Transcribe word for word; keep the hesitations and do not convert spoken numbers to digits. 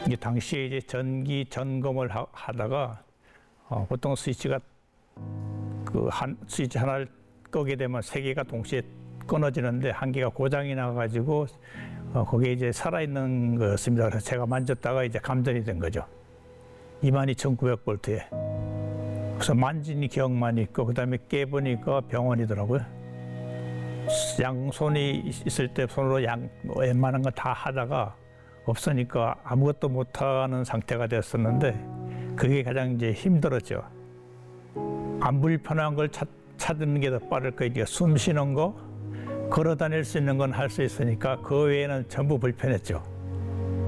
이 당시에 이제 전기 점검을 하, 하다가 어, 보통 스위치가 그 한 스위치 하나를 끄게 되면 세 개가 동시에 끊어지는데 한 개가 고장이 나가지고 어, 거기에 이제 살아있는 거였습니다. 그래서 제가 만졌다가 이제 감전이 된 거죠. 이만 이천구백 볼트에. 그래서 만진 기억만 있고 그다음에 깨보니까 병원이더라고요. 양손이 있을 때 손으로 양 웬만한 거 다 하다가 없으니까 아무것도 못하는 상태가 됐었는데 그게 가장 이제 힘들었죠. 안 불편한 걸 찾, 찾는 게 더 빠를 거예요. 숨 쉬는 거, 걸어 다닐 수 있는 건 할 수 있으니까 그 외에는 전부 불편했죠.